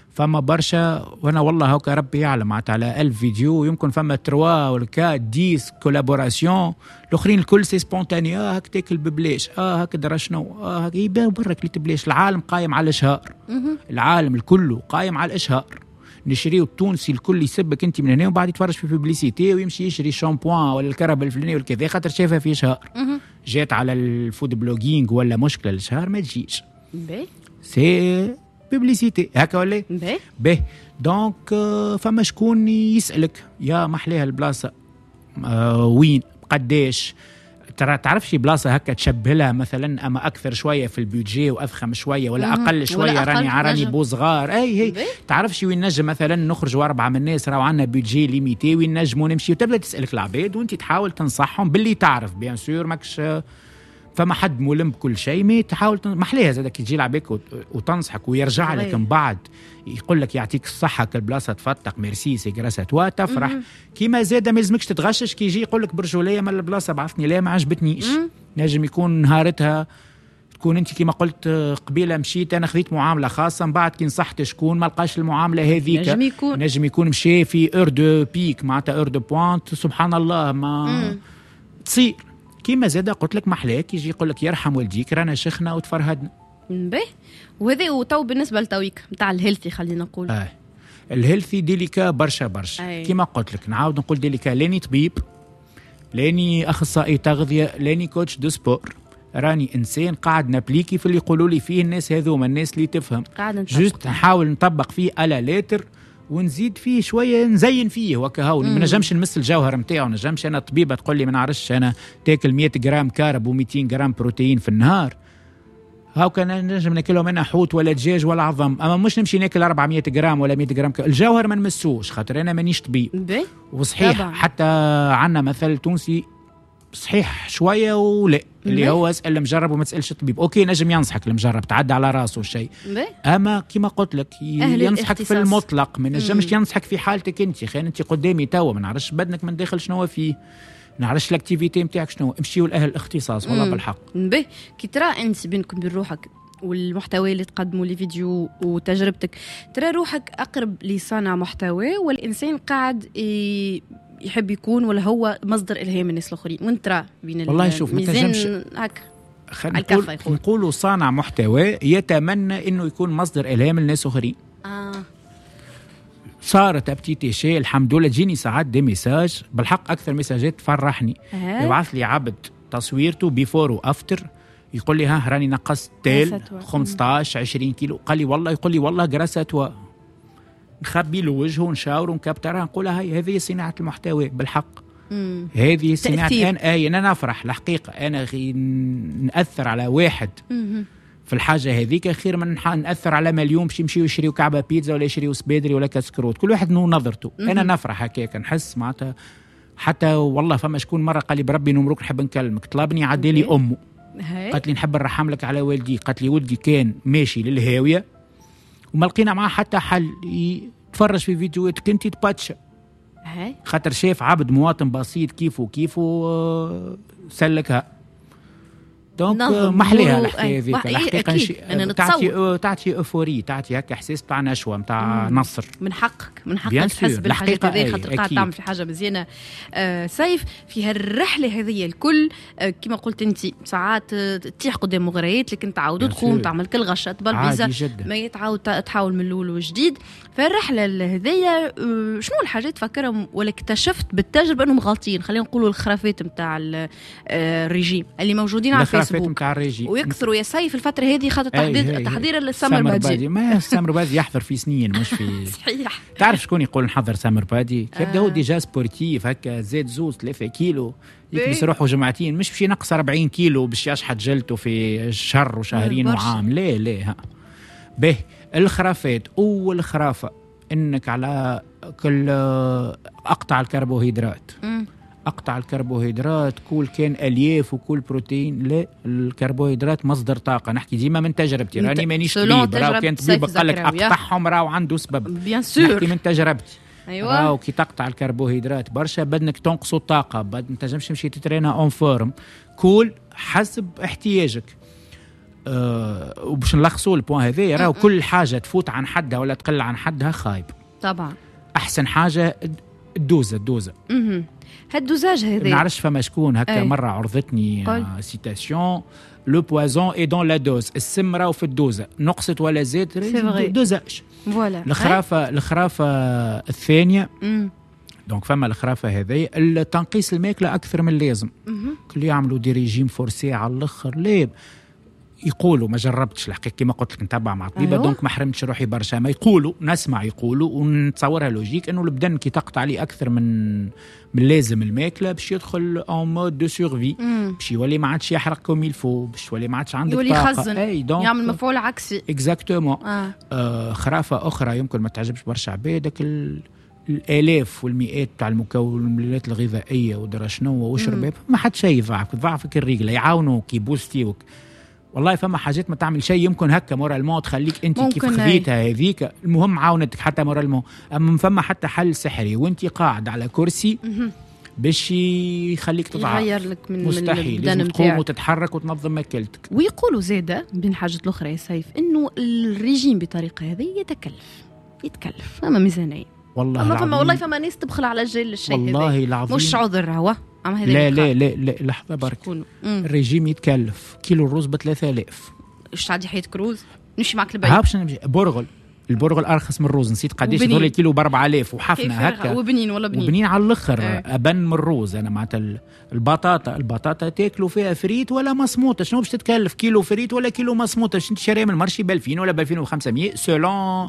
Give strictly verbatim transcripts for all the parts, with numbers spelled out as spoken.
فما برشا، وانا والله هكا ربي يعلم معناتها على ألف فيديو يمكن فما تروا ولا كات ديس كولابوراسيون، الاخرين الكل سي سبونتاني. اه هك تاكل ببلاش، اه هك درا شنو، اه هك يبان برك اللي تبلاش. العالم قايم على الاشهار، العالم الكل قايم على الاشهار. نشريو التونسي الكل يسبك انت من هنا وبعد يتفرج في ببليسيتي ويمشي يشري شامبوان ولا الكرب الفلاني ولا كذا خاطر شافها في شهر. جات على الفود بلوجينج ولا مشكله الشهر ما تجيش. سي ببليسيتي هكا ولا باهي. دونك فما شكون يسالك يا محليها البلاصه آه وين قداش، ترى تعرف شي بلاصه هكا تشبه لها مثلا اما اكثر شويه في البيدجي وافخم شويه ولا اقل شويه ولا راني عراني بو صغار. اي هي تعرف شي وين نجم مثلا نخرجوا اربعه من الناس راهو عندنا بيدجي ليميتي وين نجموا نمشي، وتبدا تسالك العباد وانت تحاول تنصحهم باللي تعرف بيان سور ماكش فما حد ملم بكل شيء، مي تحاول محليها زادك تجي لعبك وتنصحك ويرجع لك من بعد يقول لك يعطيك الصحه كالبلاصه تفتق ميرسي سي غراس توا تفرح. كيما زاده ما لازمكش تتغشش كي يجي يقول لك برجوليه من البلاصه بعثني لا ما عجبتنيش. نجم يكون نهارتها تكون انت كيما قلت قبيله مشيت انا خذيت معامله خاصه من بعد كي نصحت شكون ما لقاش المعامله هذيك. نجم يكون نجم يكون مشي في اور دو بيك معناتها اور دو بوينت سبحان الله ما مم. تصير. كيما زاده قلت لك محلاك يجي يقول لك يرحم والديك رانا شيخنا وتفرهدنا. باهي وهذا وتو بالنسبه لتويك نتاع الهيلثي خلينا نقول. آه. الهيلثي ديليكا برشا برشا كيما قلت لك نعاود نقول ديليكا لاني طبيب لاني اخصائي تغذيه لاني كوتش دو سبور، راني انسان قاعد نابليكي في اللي يقولوا لي فيه الناس هذوما الناس اللي تفهم جوست نحاول نطبق فيه على لاتر ونزيد فيه شويه نزين فيه وكهو. ما نجمش نمس الجوهر نتاعو، نجمش انا طبيبه تقول لي ما نعرفش انا تاكل مية جرام كارب و200 جرام بروتين في النهار هاو كان نجم ناكلهم منها حوت ولا دجاج ولا عظم، اما مش نمشي ناكل أربعمية جرام ولا مية جرام كارب. الجوهر ما نمسوش خاطر انا مانيش طبيب. وصحيح طبعا. حتى عندنا مثل تونسي صحيح شويه ولا اللي هو اسال المجرب وما تسالش الطبيب. اوكي نجم ينصحك المجرب تعدى على راسه الشيء، اما كما قلت لك ينصحك في المطلق ما نجمش ينصحك في حالتك انت. خلينا انت قدامي توا ما نعرفش بدنك من داخل شنو فيه، نعرفش الاكتيفيتي نتاعك شنو، امشيوا لاهل الاختصاص والله بالحق. باهي كي ترى انت بينكم بين روحك والمحتوى اللي تقدموا لي فيديو وتجربتك، ترى روحك اقرب لصانع محتوى ولا انسان قاعد يحب يكون ولا هو مصدر الهام الناس الاخرين؟ وانت ترى بين والله شوف ما تنجمش هكا نقول نقولوا صانع محتوى يتمنى انه يكون مصدر الهام للناس اخرين. اه صارت ابتيتي شيء الحمد لله تجيني ساعات دي ميساج بالحق اكثر ميساجات تفرحني. أه. يبعث لي عبد تصويرته بيفور وافتر يقول لي ها راني نقصت تيل خمسطاش عشرين كيلو، قال لي والله يقول لي والله جراساتوا نخبي له وجهه ونشاور ونكابترها نقولها هاي هذه صناعة المحتوى بالحق. مم. هذه صناعة أنا أي أنا نفرح الحقيقة أنا غي نأثر على واحد مم. في الحاجة هذيك خير من نأثر على مليون باش يمشيوا يشريوا كعبة بيتزا ولا يشريوا سبيدري ولا كاسكروت. كل واحد نو نظرته. مم. أنا نفرح هكاك نحس معناتها حتى والله فما شكون مرة قال لي بربي نمرك نحب نكلمك طلبني عدي لي أمه قالت لي نحب نرحم لك على والدي، قالت لي ولدي كان ماشي للهاوية وما لقينا معاه حتى حل تفرج في فيديوهاتك انت تباتشا خاطر شاف عبد مواطن بسيط كيفه كيفه سلكها. دونك محليها الحكايه هذيك الحقيقه شيء تعطي تعطي اوفوري تعطي هكا احساس تاع نشوه نتاع نصر. من حقك من حقك تحس بالحاجات هذه خاطر قاعد تعمل في حاجه مزيانه. آه سيف في هالرحله هذه الكل آه كما قلت انت ساعات تطيح قدام مغريات لكن تعاود تقوم تعمل كل غشه تبلبيزه ما يتعاود تحاول من الاول وجديد. فالرحله هذه آه شنو الحاجات تفكرهم ولا اكتشفت بالتجربه انهم غالطين؟ خلينا نقولوا الخرافات نتاع الريجيم اللي موجودين على الفيسبوك ويكثروا يا سيف الفتره هذه خاطر تحضير تحضير للسمر بادي. ما السمر بادي يحضر في سنين مش في صحيح. تعرف شكون يقول نحضر سمر بادي؟ كيبدا هو ديجا سبورتيف هكا زاد زوز ثلاثة كيلو يكبس روحه جمعتين مش باش ينقص أربعين كيلو باش يشحت جلته في شهر وشهرين وعام. لا لا ها به الخرافات. اول خرافه انك على كل اقطع الكربوهيدرات م. اقطع الكربوهيدرات كل كان الياف وكل بروتين. لا الكربوهيدرات مصدر طاقه. نحكي ديما من تجربتي راني مانيش طبيب راهو كان طبيب قال لك اقطعهم راهو عنده سبب. بيان سور نحكي من تجربتي. ايوه راهو كي تقطع الكربوهيدرات برشا بدنك تنقصوا الطاقه بد ما تنجمش تمشي تترينا اون فورم كل حسب احتياجك. أه وباش نلخصوا البوان هذا راهو كل حاجه تفوت عن حدها ولا تقل عن حدها خايب طبعا. احسن حاجه الدوزه الدوزه اها هالدوزاج هذا ما نعرفش فما شكون هكا مره عرضتني سيتاسيون لو بوازون اي دون لا دوز، السم راهو في الدوزه، نقصت ولا زادت دوزاج. فوالا الخرافه الخرافه الثانيه دونك فما الخرافه هذه التنقيص الماكله اكثر من اللازم. كل يعملوا دي ريجيم فورسي على الاخر. ليه يقولوا ما جربتش الحقيقه كما قلت لك نتبع مع طبيبه أيوه؟ دونك ما حرمتش روحي برشا. ما يقولوا نسمع يقولوا ونتصورها لوجيك انه البدن كي تقطع عليه اكثر من من لازم الماكله باش يدخل اون مود دو سورفي، باش يولي ما عادش يحرق كوم يلفو، باش يولي ما عادش عندك يولي طاقه يخزن اي دونك يعمل مفعول عكسي. اكزاكتومون. آه. آه خرافه اخرى يمكن ما تعجبش برشا عباد، الالاف والمئات تاع المكونات الغذائيه ودرا شنو واشرب ما حد شيء يضعفك يضعفك الرجله يعاونوك يبوستيوك. والله فما حاجات ما تعمل شيء يمكن هكا مورالمون تخليك انت كيف خذيتها هذيك المهم عاونتك حتى مورالمون. اما فما حتى حل سحري وانت قاعد على كرسي باش يخليك تضعف يغير لك من مستحيل. لازم تقوم وتتحرك وتنظم ماكلتك. ويقولوا زاده بين حاجه الاخرى يا سيف انه الريجيم بطريقه هذه يتكلف يتكلف فما ميزانيه. والله العظيم فما والله فما ناس تبخل على الجيل الشيء والله العظيم مش عذر هو. لا لا لا لا لحظه برك الريجيم يتكلف كيلو الرز ب ثلاثة آلاف. ايش تعدي حيت كروز نمشي معك البيت هابش نمشي برغل البرغل ارخص من الروز نسيت قديش يدور لي كيلو ب أربعة آلاف وحفنه هكا وبنين ولا بنين وبنين على الاخر اه. ابن من الروز. انا معناتها البطاطا البطاطا تاكلوا فيها فريت ولا مصموطه شنو باش تتكلف كيلو فريت ولا كيلو مصموطه شنو شاريه من المارشي ب ألفين ولا ب ألفين وخمسمية سولون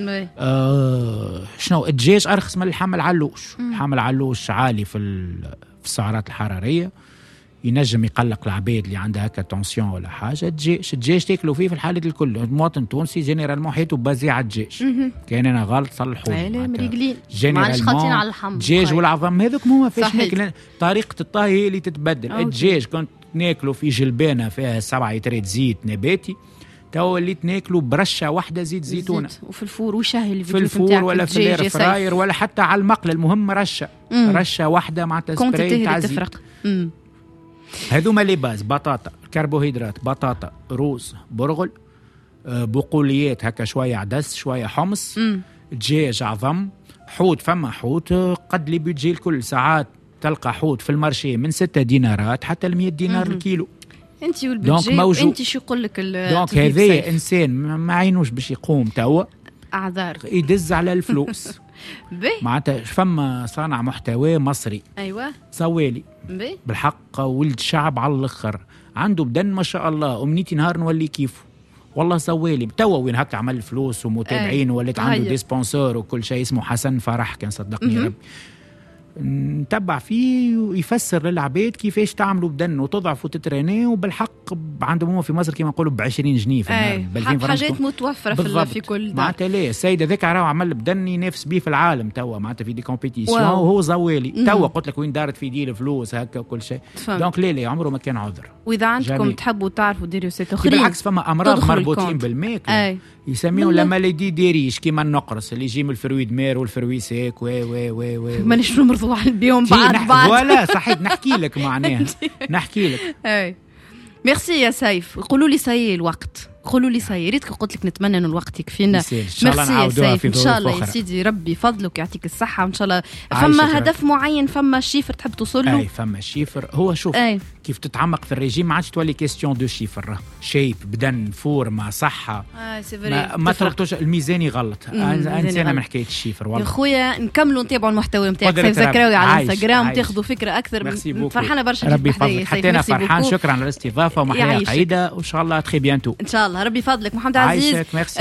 آه شنو. الدجاج ارخص من اللحم العلوش. اللحم العلوش عالي في في السعرات الحراريه ينجم يقلق العباد اللي عندها هكا تونسيون ولا حاجه. الدجاج الدجاج تاكلوا فيه في الحالات الكل. المواطن التونسي جينيرالمون حياته بازي على الدجاج. كان انا غلط صلحوا لا مريقلين ما عادش خاطين على اللحم الدجاج والعظم هذوك هما فاش ناكل. طريقه الطهي هي اللي تتبدل. الدجاج كنت ناكلوا في جلبانه فيها سبعة لترات زيت نباتي تو وليت ناكلوا برشه واحده زيت زيتونه وفي الفور وشاهي اللي في الفور ولا في الاير فراير ولا حتى على المقله. المهم رشه مم. رشه واحده مع تسبراي تاع زيت. هذوما لي باز بطاطا كربوهيدرات بطاطا روز برغل آه بقوليات هكا شويه عدس شويه حمص دجاج عظم حوت. فما حوت قد لي بيجي الكل ساعات تلقى حوت في المارشي من ستة دينارات حتى المية دينار مم. الكيلو. انت والبيجي انت شو يقول لك دونك هذا انسان ما عينوش باش يقوم توا اعذار يدز على الفلوس معناتها فما صانع محتوى مصري ايوه صوالي بالحق ولد شعب على الاخر عنده بدن ما شاء الله. امنيتي نهار نولي كيفه والله صوالي توا وين هكا عمل فلوس ومتابعين أي. وليت عنده دي سبونسور وكل شيء. اسمه حسن فرح كان صدقني ربي نتبع فيه ويفسر للعباد كيفاش تعملوا بدن وتضعف وتتريني وبالحق عندهم هو في مصر كما نقولوا ب عشرين جنيه في النهار. حاجات متوفره في, في كل دار. معناتها ليه السيد هذاك راه عمل بدن ينافس بيه في العالم توا معناتها في دي كومبيتيسيون وهو زوالي توا قلت لك وين دارت في دي الفلوس هكا وكل شيء. دونك ليه ليه عمره ما كان عذر. واذا عندكم جميل. تحبوا تعرفوا ديروا سيت اخرين بالعكس فما امراض مربوطين بالماكله يسميهم لا ماليدي ديريش كيما النقرص اللي يجي من الفروي دمير والفروي سيك وي وي وي وي مانيش نمرضوا على بيهم بعد نح... بعد ولا صحيح نحكي لك معناها نحكي لك. اي ميرسي يا سيف. قولوا لي سي الوقت قولوا لي سي ريتك قلت لك نتمنى ان الوقت يكفينا. ميرسي يا سيف ان شاء الله يا سيدي ربي فضلك يعطيك الصحه وان شاء الله. فما هدف معين فما شيفر تحب توصل له؟ اي فما شيفر هو شوف أي. كيف تتعمق في الرجيم ما عادش تولي كيستيون دو شيفر شيب بدن فورما صحه آه ما, ما تربطوش الميزاني غلط. انسانه من حكايه الشيفر والله. يا خويا نكملوا نتابعوا المحتوى نتاعك سيف زكراوي على الانستغرام تاخذوا فكره اكثر. فرحانه برشا ربي يفضلك حتى انا فرحان. شكرا على الاستضافه ومحيا قعيده وان شاء الله تخي بيانتو ان شاء الله. ربي يفضلك محمد عزيز.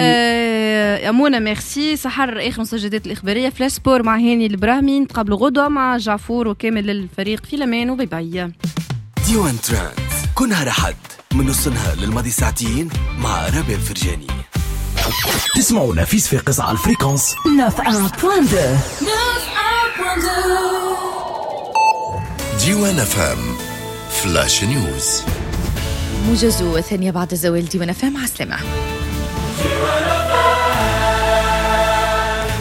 آه أمونة ميرسي. سحر آخر مسجدات الإخبارية فلاش سبور مع هاني البراهمي. نتقابلوا غدوة مع جعفور وكامل الفريق في الأمان وباي باي. ديوان ترانت كل نهار أحد من نص نهار للماضي ساعتين مع رابع الفرجاني. تسمعونا في صفاقس على الفريكونس ديوان فام فلاش نيوز موجز وثانية بعد الزوال. ديوان فام على السلامة.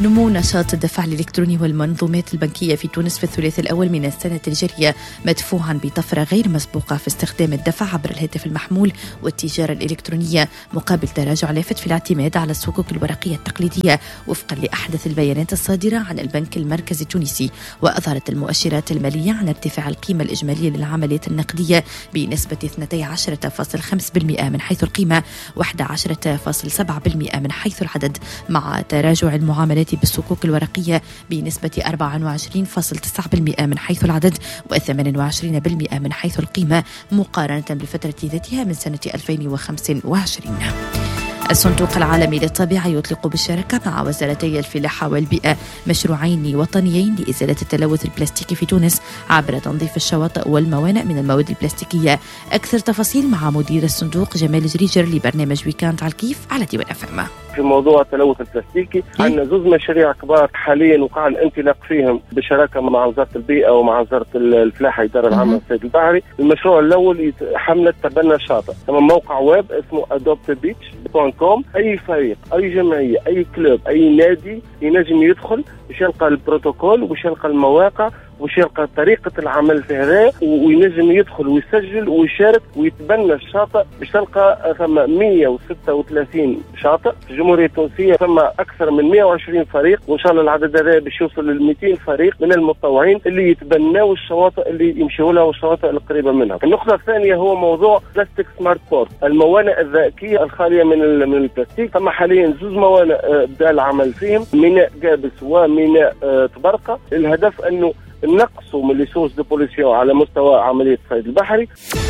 نمو نشاط الدفع الإلكتروني والمنظومات البنكية في تونس في الثلاث الأول من السنة الجارية مدفوعا بطفرة غير مسبوقة في استخدام الدفع عبر الهاتف المحمول والتجارة الإلكترونية، مقابل تراجع لافت في الاعتماد على الصكوك الورقية التقليدية وفقا لأحدث البيانات الصادرة عن البنك المركزي التونسي. وأظهرت المؤشرات المالية عن ارتفاع القيمة الإجمالية للعمليات النقدية بنسبة اثنتي عشرة فاصلة خمسة بالمئة من حيث القيمة وإحدى عشرة فاصلة سبعة بالمئة من حيث العدد، مع تراجع المعاملات بالصكوك الورقية بنسبة أربعة وعشرين فاصلة تسعة بالمئة من حيث العدد وثمانية وعشرين بالمئة من حيث القيمة مقارنة بالفترة ذاتها من سنة ألفين وخمسة وعشرين. الصندوق العالمي للطبيعة يطلق بالشراكة مع وزارتي الفلاحة والبيئة مشروعين وطنيين لإزالة التلوث البلاستيكي في تونس عبر تنظيف الشواطئ والموانئ من المواد البلاستيكية. أكثر تفاصيل مع مدير الصندوق جمال جريجر لبرنامج ويكاند على الكيف على ديوان اف ام. في موضوع التلوث البلاستيكي عندنا زوج مشاريع كبار حاليا وقع الانطلاق فيهم بالشراكه مع وزاره البيئه ومع وزاره الفلاحه الاداره العامه للصيد البحري. المشروع الاول حمله تبنى الشاطئ، ثم موقع ويب اسمه ادوبت بيتش دوت كوم. اي فريق، اي جمعيه، اي كلوب، اي نادي ينجم يدخل باش يلقى البروتوكول وباش يلقى المواقع وش يلقى طريقة العمل في هذا وينجم يدخل ويسجل ويشارك ويتبنى الشاطئ باش تلقى ثم مئة وستة وثلاثين شاطئ في الجمهورية التونسية، ثم أكثر من مئة وعشرين فريق، وإن شاء الله العدد هذا باش يوصل ل مئتين فريق من المتطوعين اللي يتبناوا الشواطئ اللي يمشوا لها والشواطئ القريبة منها. النقطة الثانية هو موضوع بلاستيك سمارت بورت، الموانئ الذكية الخالية من من البلاستيك. ثم حاليا زوج موانئ بدأ العمل فيهم، ميناء قابس وميناء تبرقة. الهدف أنه نقصوا من ليسونس دو بوليسيون على مستوى عملية الصيد البحري.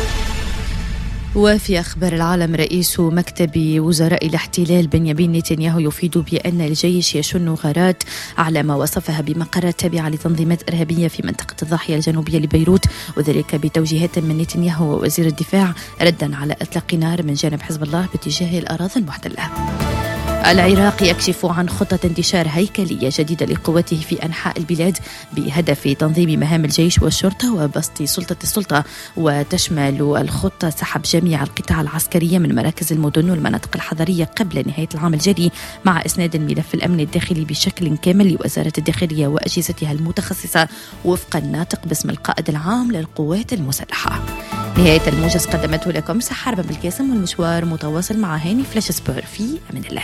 وفي أخبار العالم، رئيس مكتب وزراء الاحتلال بنيامين نتنياهو يفيد بأن الجيش يشن غارات على ما وصفها بمقرات تابعة لتنظيمات إرهابية في منطقة الضاحية الجنوبية لبيروت، وذلك بتوجيهات من نتنياهو ووزير الدفاع ردا على إطلاق نار من جانب حزب الله باتجاه الأراضي المحتلة. العراق يكشف عن خطة انتشار هيكلية جديدة لقوته في أنحاء البلاد بهدف تنظيم مهام الجيش والشرطة وبسط سلطة السلطة، وتشمل الخطة سحب جميع القطاع العسكرية من مراكز المدن والمناطق الحضرية قبل نهاية العام الجاري، مع إسناد الملف الأمن الداخلي بشكل كامل لوزارة الداخلية وأجهزتها المتخصصة وفق الناطق باسم القائد العام للقوات المسلحة. نهاية الموجز قدمته لكم سحر بالقاسم، والمشوار متواصل مع هاني فلاش سبور. في أمان الله.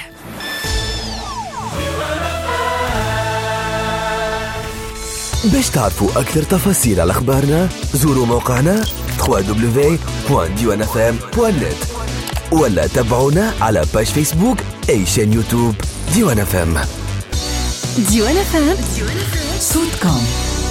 باش تعرفوا أكثر تفاصيل على أخبارنا زوروا موقعنا دبليو دبليو دبليو دوت ديوان اف ام دوت نت ولا تابعونا على باج فيسبوك أي شان يوتيوب ديوان اف ام. ديوان اف ام صوتكم.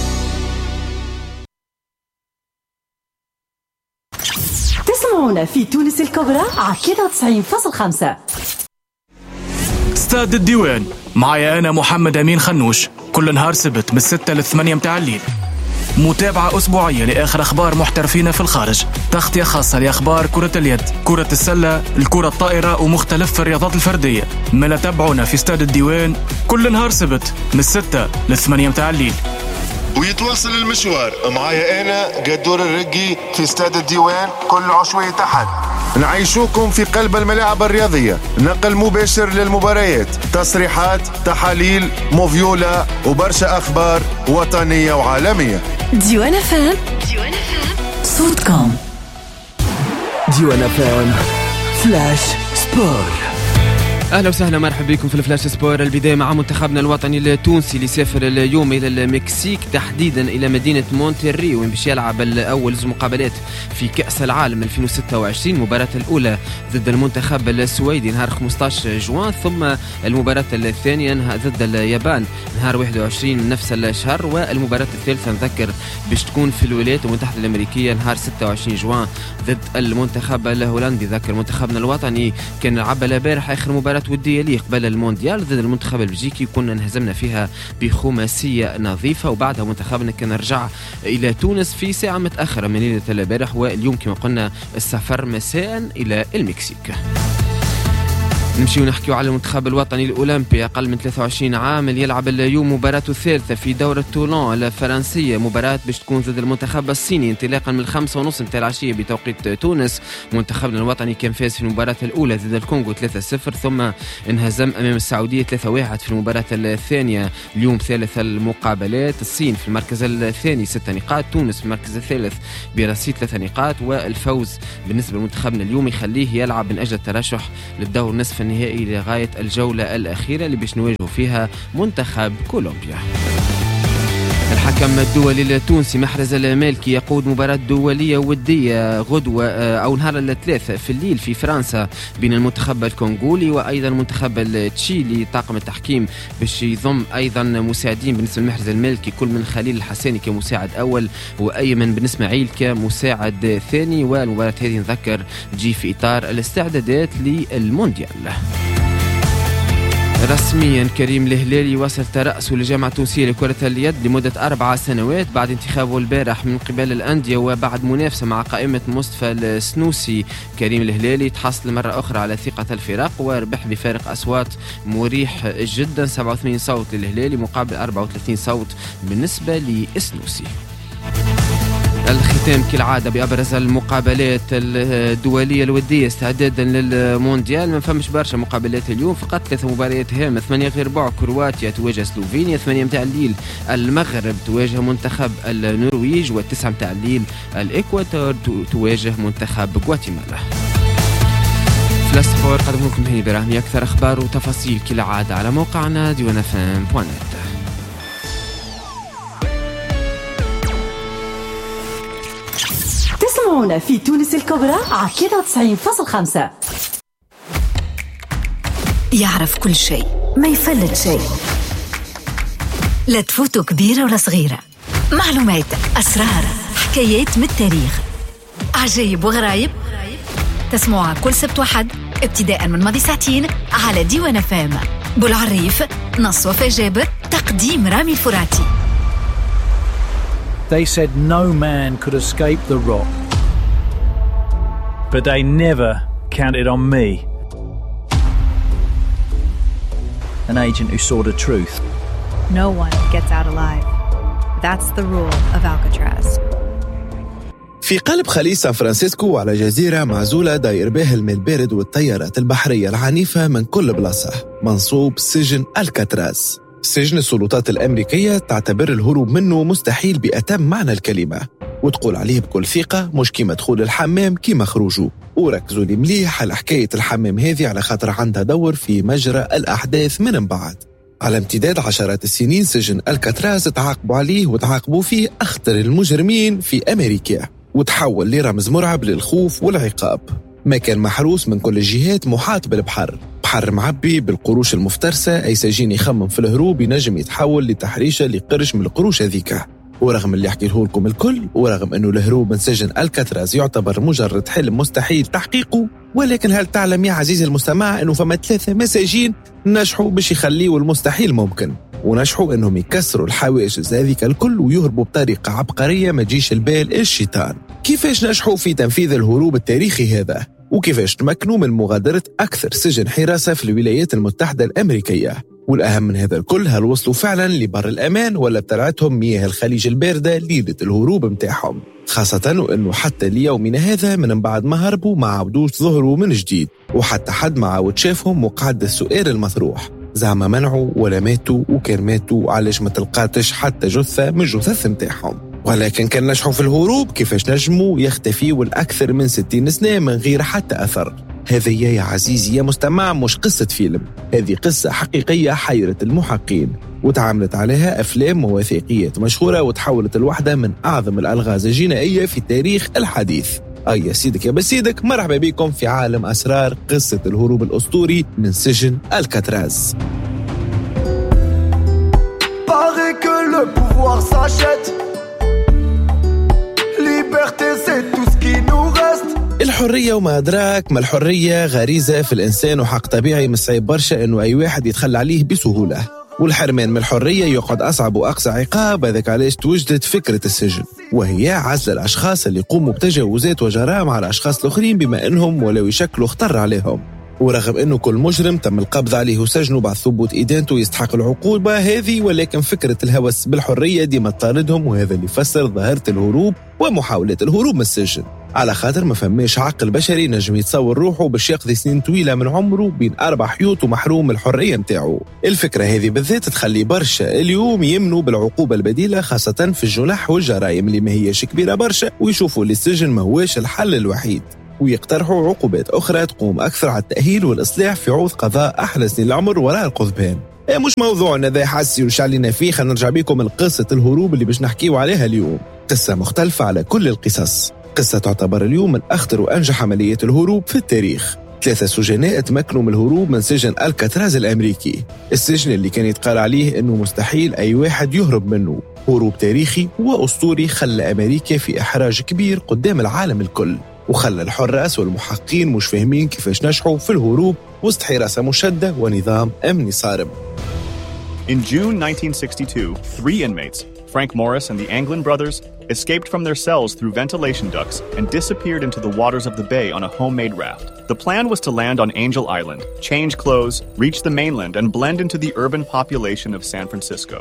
تسمعونا في تونس الكبرى على تسعين فاصلة خمسة. استاد الديوان معايا أنا محمد أمين خنوش، كل نهار سبت من الستة للثمانية متاع الليل. متابعة أسبوعية لآخر أخبار محترفين في الخارج، تغطية خاصة لأخبار كرة اليد، كرة السلة، الكرة الطائرة ومختلف الرياضات الفردية. ملا تابعونا في استاد الديوان كل نهار سبت من الستة للثمانية متاع الليل. ويتواصل المشوار معايا أنا قدور الرقي في استاد الديوان كل عشوائي تحت. نعيشوكم في قلب الملاعب الرياضية، نقل مباشر للمباريات، تصريحات، تحاليل، موفيولا وبرشا أخبار وطنية وعالمية. ديوان فام ديوان فام صوتكم. ديوان فام فلاش سبور. أهلا وسهلا، مرحبا بكم في الفلاش سبور. البداية مع منتخبنا الوطني التونسي اللي سافر اليوم إلى المكسيك، تحديدا إلى مدينة مونتري، وين باش يلعب الأول مقابلات في كأس العالم ألفين وستة وعشرين. المباراة الأولى ضد المنتخب السويدي نهار خمسة عشر جوان، ثم المباراة الثانية ضد اليابان نهار واحد وعشرين من نفس الشهر، والمباراة الثالثة نذكر باش تكون في الولايات المتحدة الأمريكية نهار ستة وعشرين جوان ضد المنتخب الهولندي. ذكر منتخبنا الوطني كان لعب البارح آخر مباراة ودية لي قبل المونديال ضد المنتخب البلجيكي، كنا انهزمنا فيها بخماسية نظيفة، وبعدها منتخبنا كان رجع إلى تونس في ساعة متأخرة من ليلة البارح، واليوم كما قلنا السفر مساء إلى المكسيك. نمشي ونحكيو على المنتخب الوطني الأولمبي أقل من ثلاثة وعشرين عام اللي يلعب اليوم مباراته الثالثة في دورة تولون الفرنسية، مباراة باش تكون ضد المنتخب الصيني انطلاقا من الخمسة ونص متاع العشية بتوقيت تونس. منتخبنا الوطني كان فاز في المباراة الأولى ضد الكونغو ثلاثة صفر، ثم انهزم أمام السعودية ثلاثة واحد في المباراة الثانية. اليوم ثالث المقابلات، الصين في المركز الثاني ستة نقاط، تونس في المركز الثالث برصيد ثلاثة نقاط، والفوز بالنسبة لمنتخبنا اليوم يخليه يلعب من أجل الترشح للدور نصف النهائي لغاية الجولة الأخيرة اللي باش نواجهوا فيها منتخب كولومبيا. الحكم الدولي التونسي محرز المالكي يقود مباراة دولية ودية غدوة أو نهار الثلاثاء في الليل في فرنسا بين المنتخب الكونغولي وأيضا المنتخب التشيلي. طاقم التحكيم باش يضم أيضا مساعدين بالنسبة لمحرز المالكي، كل من خليل الحساني كمساعد أول وأيمن بن إسماعيل كمساعد ثاني. والمباراة هذه نذكر تجي في إطار الاستعدادات للمونديال. رسميا كريم الهلالي وصل ترأسه للجامعة التونسية لكرة اليد لمدة أربع سنوات بعد انتخابه البارح من قبل الأندية وبعد منافسة مع قائمة مصطفى السنوسي. كريم الهلالي تحصل مرة أخرى على ثقة الفرق وربح بفارق أصوات مريح جدا، سبعة وثمانين صوت للهلالي مقابل أربعة وثلاثين صوت بالنسبة للسنوسي. الختام كالعادة بأبرز المقابلات الدولية الودية استعدادا للمونديال. ما فمش برشا مقابلات اليوم، فقط ثلاثة مباريات هامة. ثمانية غير ربع كرواتيا تواجه سلوفينيا، ثمانية متاع الليل المغرب تواجه منتخب النرويج، والتسعة متاع الليل الإكواتور تواجه منتخب غواتيمالا. فلاش سبور قدم لكم هنا براهمي أكثر أخبار وتفاصيل كالعادة على موقعنا ديوان اف ام دوت نت. تسمعونا في تونس الكبرى على كذا وتسعين فاصل خمسة. يعرف كل شيء، ما يفلت شيء، لا تفوتوا كبيرة ولا صغيرة. معلومات، أسرار، حكايات من التاريخ، عجيب وغرايب. تسمعوها كل سبت وحد ابتداء من ماضي ساعتين على ديوان اف ام. بولعريف، نص وفاء جابر، تقديم رامي الفراتي. They said no man could escape the rock, but they never counted on me, an agent who saw the truth. No one gets out alive. That's the rule of Alcatraz. في قلب خليج سان فرانسيسكو على جزيرة معزولة داير بها الماء البارد والتيارات البحرية العنيفة من كل بلاصة، منصوب سجن الكاتراز. سجن السلطات الأمريكية تعتبر الهروب منه مستحيل بأتم معنى الكلمة، وتقول عليه بكل ثقة مش كيما دخول الحمام كيما خروجه. وركزوا لي مليح على حكاية الحمام هذه على خاطر عندها دور في مجرى الأحداث من بعد. على امتداد عشرات السنين سجن الكاتراز تعاقبوا عليه وتعاقبوا فيه أخطر المجرمين في أمريكا، وتحول لرمز مرعب للخوف والعقاب. ما كان محروس من كل الجهات، محاط بالبحر، بحر معبي بالقروش المفترسة. أي سجين يخمم في الهروب ينجم يتحول لتحريشة لقرش من القروش هذيك. ورغم اللي أحكيه لكم الكل، ورغم أنه الهروب من سجن الكاتراز يعتبر مجرد حلم مستحيل تحقيقه، ولكن هل تعلم يا عزيزي المستمع أنه فما ثلاثة مساجين نجحوا باش يخليوا المستحيل ممكن، ونجحوا أنهم يكسروا الحواجز هذيك الكل ويهربوا بطريقة عبقرية ما تجيش البال الشيطان. كيفاش نجحوا في تنفيذ الهروب التاريخي هذا؟ وكيفاش تمكنوا من مغادرة أكثر سجن حراسة في الولايات المتحدة الأمريكية؟ والأهم من هذا الكل، هل وصلوا فعلا لبر الأمان ولا ابتلعتهم مياه الخليج الباردة ليلة الهروب متاعهم؟ خاصة وأنه حتى ليومنا هذا من بعد ما هربوا ما عودوش ظهروا من جديد، وحتى حد ما عود شافهم. وقعد السؤال المطروح، زعما منعوا ولا ماتوا؟ وكان ماتوا علاش ما تلقاتش حتى جثة من جثث متاعهم؟ ولكن كان نجحوا في الهروب، كيفاش نجموا يختفيوا الأكثر من ستين سنة من غير حتى أثر؟ هذه يا عزيزي يا مستمع مش قصة فيلم، هذه قصة حقيقية حيرت المحققين، وتعاملت عليها أفلام ووثائقيات مشهورة، وتحولت الواحدة من أعظم الألغاز الجنائية في تاريخ الحديث. أي يا سيدك يا بسيدك، مرحبا بكم في عالم أسرار قصة الهروب الأسطوري من سجن الكاتراز. الحرية وما أدراك ما الحرية غريزة في الإنسان وحق طبيعي مش صعيب برشا إنه أي واحد يتخلى عليه بسهولة، والحرمان من الحرية يقعد أصعب وأقصى عقاب. هذاك علاش توجدت فكرة السجن، وهي عزل الأشخاص اللي يقوموا بتجاوزات وجرائم على أشخاص الآخرين بما إنهم ولو يشكلوا خطر عليهم. ورغم أنه كل مجرم تم القبض عليه وسجنه بعد ثبوت إدانته يستحق العقوبة هذه، ولكن فكرة الهوس بالحرية ديما تطاردهم، وهذا اللي يفسر ظاهرة الهروب ومحاولة الهروب من السجن. على خاطر ما فماش عقل بشري نجم يتصور روحه باش يقضي سنين طويلة من عمره بين أربع حيوط ومحروم الحرية متاعه. الفكرة هذه بالذات تخلي برشا اليوم يمنوا بالعقوبة البديلة، خاصة في الجنح والجرائم اللي ما هيش كبيرة برشا، ويشوفوا اللي السجن ما هوش الحل الوحيد، ويقترحوا عقوبات أخرى تقوم أكثر على التأهيل والإصلاح في عوض قضاء أحلى سنين العمر وراء القضبان. إيه مش موضوعنا ذا حسي وشعلينا فيه، خلينا نرجع بيكم لقصة الهروب اللي باش نحكيو عليها اليوم. قصة مختلفة على كل القصص، قصة تعتبر اليوم من أخطر وأنجح عمليات الهروب في التاريخ. ثلاثة سجناء تمكنوا من الهروب من سجن الكاتراز الأمريكي، السجن اللي كان يتقال عليه أنه مستحيل أي واحد يهرب منه. هروب تاريخي وأسطوري خلى أمريكا في إحراج كبير قدام العالم الكل، وخلى الحراس والمحققين مش فاهمين كيفاش نجحوا في الهروب وسط حراسة مشددة ونظام أمني صارم. In June nineteen sixty-two, three inmates, Frank Morris and the Anglin brothers, escaped from their cells through ventilation ducts and disappeared into the waters of the bay on a homemade raft. The plan was to land on Angel Island, change clothes, reach the mainland, and blend into the urban population of San Francisco.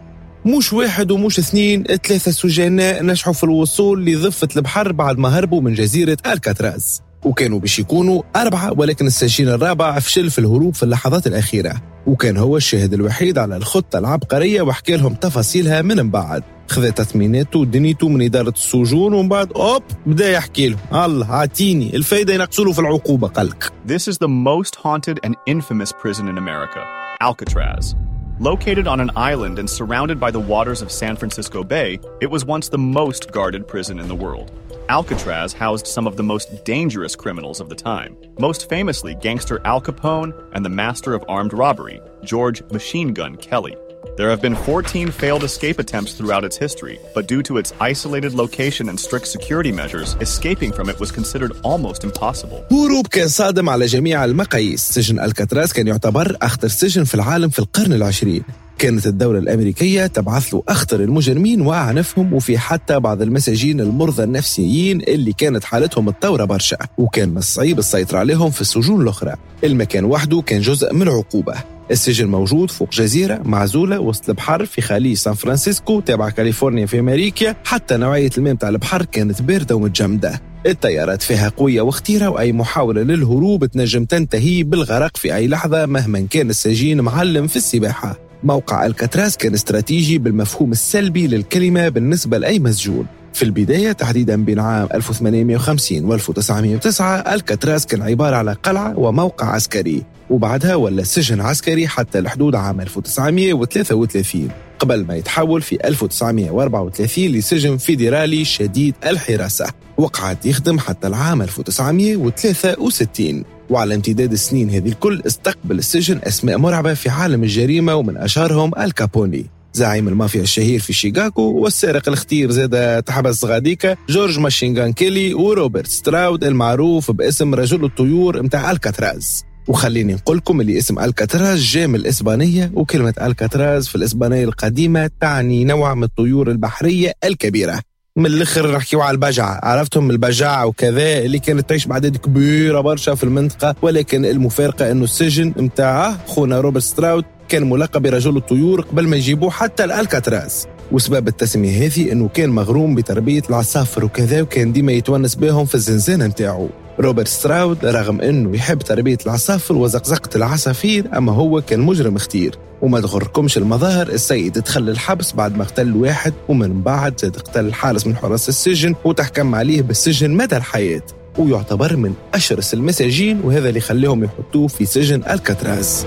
مش واحد ومش اثنين، ثلاثة سجناء نجحوا في الوصول لضفة البحر بعد ما هربوا من جزيرة الكاتراز، وكانوا باش يكونوا أربعة، ولكن السجين الرابع فشل في الهروب في اللحظات الأخيرة، وكان هو الشاهد الوحيد على الخطة العبقرية وحكى لهم تفاصيلها من بعد. خذ تثميناته ودنيته من إدارة السجون، ومن بعد أوب بدأ يحكي لهم الله عاتيني الفايدة ينقصوا في العقوبة قلق. This is the most haunted and infamous prison in America, Alcatraz. Located on an island and surrounded by the waters of San Francisco Bay, it was once the most guarded prison in the world. Alcatraz housed some of the most dangerous criminals of the time, most famously gangster Al Capone and the master of armed robbery, George Machine Gun Kelly. There have been fourteen failed escape attempts throughout its history, but due to its isolated location and strict security measures, escaping from it was considered almost impossible. هروب كان صادم على جميع المقاييس. سجن الكاتراز كان يعتبر أخطر سجن في العالم في القرن العشرين. كانت الدولة الأمريكية تبعث له أخطر المجرمين وأعنفهم، وفي حتى بعض المساجين المرضى النفسيين اللي كانت حالتهم متطورة برشا، وكان من الصعيب السيطرة عليهم في السجون الأخرى. المكان وحده كان جزء من العقوبة. السجن موجود فوق جزيرة معزولة وسط البحر في خليج سان فرانسيسكو تابع كاليفورنيا في أمريكا. حتى نوعية الماء متاع البحر كانت باردة ومتجمدة. التيارات فيها قوية واختيرة، وأي محاولة للهروب تنجم تنتهي بالغرق في أي لحظة مهما كان السجين معلم في السباحة. موقع الكاتراز كان استراتيجي بالمفهوم السلبي للكلمة بالنسبة لأي مسجون. في البداية تحديداً بين عام ألف وثمانمائة وخمسين و ألف وتسعمائة وتسعة الكاتراز كان عبارة على قلعة وموقع عسكري، وبعدها ولا سجن عسكري حتى الحدود عام ألف وتسعمائة وثلاثة وثلاثين، قبل ما يتحول في ألف وتسعمائة وأربعة وثلاثين لسجن فيدرالي شديد الحراسة، وقعد يخدم حتى العام ألف وتسعمائة وثلاثة وستين. وعلى امتداد السنين هذه الكل استقبل السجن أسماء مرعبة في عالم الجريمة، ومن أشهرهم الكابوني زعيم المافيا الشهير في شيكاغو، والسارق الخطير زاد تحبس غاديكا جورج ماشينغان كيلي، وروبرت ستراود المعروف باسم رجل الطيور متاع الكاتراز. وخليني نقولكم اللي اسم الكاتراز جاء من الإسبانية، وكلمة الكاتراز في الإسبانية القديمة تعني نوع من الطيور البحرية الكبيرة. من الآخر نحكيو على البجعة، عرفتهم البجعة وكذا اللي كانت تعيش بعدد كبيرة برشا في المنطقة، ولكن المفارقة أنه السجن متاعه خونا روبرت ستراود كان ملقب برجل الطيور قبل ما يجيبوه حتى الكاتراز. وسبب التسمية هذه أنه كان مغروم بتربية العصافر وكذا، وكان ديما يتونس بهم في الزنزانة متاعه. روبرت ستراود رغم أنه يحب تربية العصافر وزقزقة العصافير، أما هو كان مجرم اختير. وما تغركمش المظاهر، السيد دخل الحبس بعد ما اقتل واحد، ومن بعد زاد اقتل الحارس من حراس السجن وتحكم عليه بالسجن مدى الحياة، ويعتبر من أشرس المساجين، وهذا اللي خليهم يحطوه في سجن الكاتراز.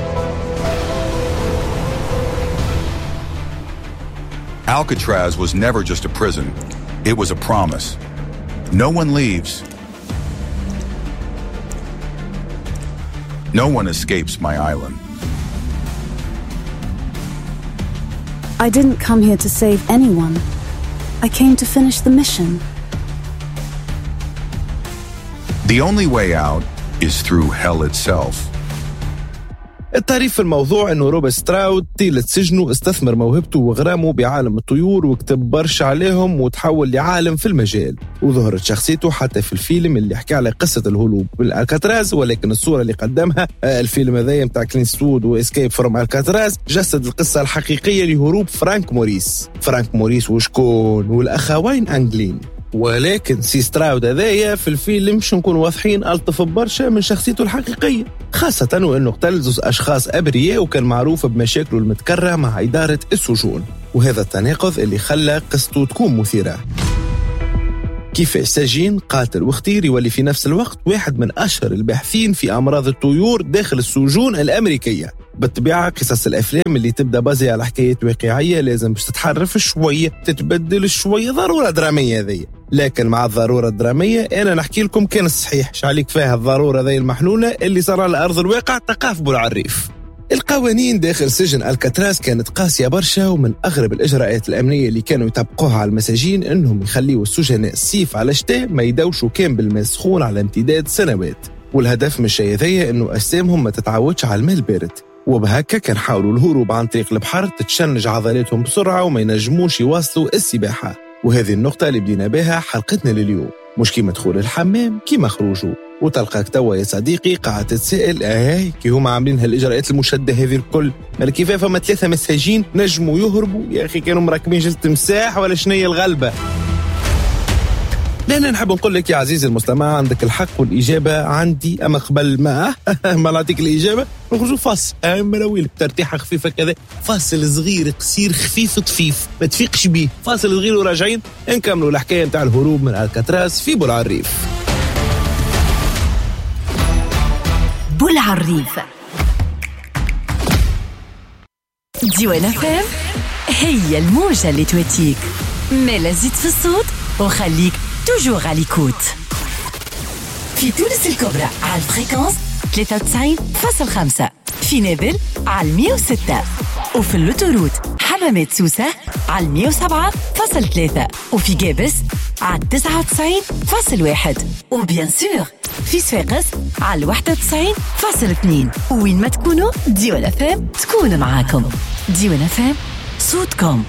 Alcatraz was never just a prison. It was a promise. No one leaves. No one escapes my island. I didn't come here to save anyone. I came to finish the mission. The only way out is through hell itself. الطريف في الموضوع أنه روب ستراود طيلة سجنه استثمر موهبته وغرامه بعالم الطيور وكتب برشا عليهم وتحول لعالم في المجال، وظهرت شخصيته حتى في الفيلم اللي حكى على قصة الهروب من الكاتراز. ولكن الصورة اللي قدمها الفيلم هذا متاع كلين ستود وإسكيب فروم الكاتراز جسد القصة الحقيقية لهروب فرانك موريس. فرانك موريس وشكون والأخوين أنجلين. ولكن سي ستراود هذايا في الفيلم مش نكون واضحين ألطف برشا من شخصيته الحقيقية، خاصة وأنه قتل زوز أشخاص أبرياء وكان معروف بمشاكله المتكررة مع إدارة السجون، وهذا التناقض اللي خلى قصته تكون مثيرة. كيفاش سجين قاتل واختير يولي في نفس الوقت واحد من أشهر الباحثين في أمراض الطيور داخل السجون الأمريكية. بالطبيعة قصص الأفلام اللي تبدأ بازي على حكايات واقعية لازم باش تتحرف شوية تتبدل شوية ضرورة درامية ذي، لكن مع الضرورة الدرامية أنا نحكي لكم كان الصحيح شعليك فيها الضرورة ذي المحلولة اللي صار على أرض الواقع تقاف بالعريف. القوانين داخل سجن الكاتراز كانت قاسية برشا، ومن أغرب الإجراءات الأمنية اللي كانوا يطبقوها على المساجين إنهم يخليوا السجناء الصيف على الشتاء ما يدوشوا كان بالماء سخون على امتداد سنوات، والهدف من الشيء ذي إنه أجسامهم ما تتعودش على الماء البارد، وبهكا كان حاولوا الهروب عن طريق البحر تتشنج عضلاتهم بسرعة وما ينجموش يواصلوا السباحة. وهذه النقطة اللي بدينا بها حلقتنا لليوم، مش كيما دخول الحمام كيما خروجه. وتلقاك توا يا صديقي قاعد تتسائل اهي كي هما عاملين هالاجراءات المشدده هذه الكل مال كيف فما ثلاثه مساجين نجموا يهربوا؟ يا اخي كانوا مركبين جلد تمساح ولا شنية الغلبه؟ لأن نحب نقول لك يا عزيزي المستمع عندك الحق والإجابة عندي، أما قبل ما ما نعطيك الإجابة نخرجوا فاصل مراويلك ترتيحة خفيفة كذا، فاصل صغير قصير خفيف طفيف ما تفيقش بيه، فاصل صغير وراجعين نكملوا الحكاية متاع الهروب من الكاتراز في بولعريف. بولعريف ديوان فام هي الموجة اللي تواتيك، مالا زيد في الصوت وخليك توجور على ليكوت. في تونس الكبرى على الفريكونس ثلاثة وتسعين فاصلة خمسة، في نابل على مية وستة، وفي اللوتوروت حمامات سوسة على مية وسبعة فاصلة ثلاثة، وفي جابس على تسعة وتسعين فاصلة واحد، وبيان سور في صفاقس على واحد وتسعين فاصلة اثنين. وين ما تكونوا ديوان فام تكون معاكم. ديوان فام صوتكم.